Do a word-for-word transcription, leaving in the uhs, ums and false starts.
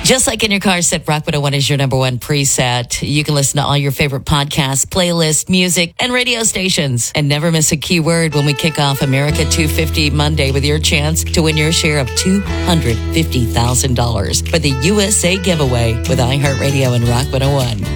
Just like in your car, set Rock one oh one is your number one preset. You can listen to all your favorite podcasts, playlists, music, and radio stations. And never miss a keyword when we kick off America two fifty Monday with your chance to win your share of two hundred fifty thousand dollars for the U S A giveaway with iHeartRadio and Rock one oh one.